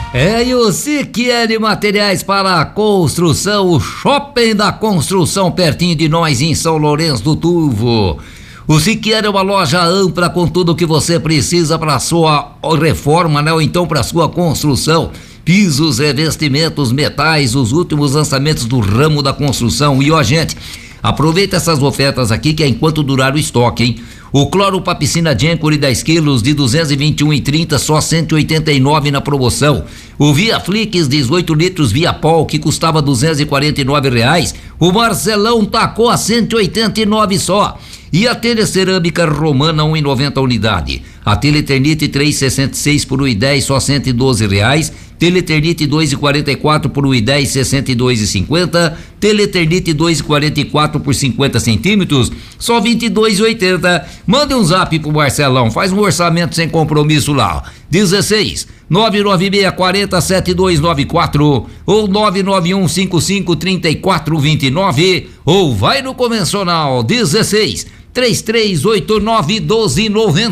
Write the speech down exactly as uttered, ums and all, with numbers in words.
É, e o Siqueira Materiais para a Construção, o Shopping da Construção, pertinho de nós em São Lourenço do Turvo. O Siqueira é uma loja ampla com tudo o que você precisa para a sua reforma, né? Ou então para a sua construção. Pisos, revestimentos, metais, os últimos lançamentos do ramo da construção. E ó, gente, aproveita essas ofertas aqui que é enquanto durar o estoque, hein? O cloro para piscina Gencore dez quilos de duzentos e vinte e um e trinta, só cento e oitenta e nove na promoção. O Viaflix dezoito litros Viapol que custava duzentos e quarenta e nove reais, o Marcelão tacou a cento e oitenta e nove só. E a telha cerâmica romana um e noventa unidade. A telha Eternite três e sessenta e seis por um e dez, só cento e doze reais. Telha Eternite dois e quarenta e quatro por um e dez, sessenta e dois e cinquenta. Telha Eternite dois e quarenta e quatro por cinquenta centímetros, só vinte e dois e oitenta. Manda um zap pro Marcelão, faz um orçamento sem compromisso lá. dezesseis nove nove seis quatro zero sete dois nove quatro ou nove nove um cinco cinco três quatro dois nove ou vai no convencional dezesseis três três oito nove doze noventa.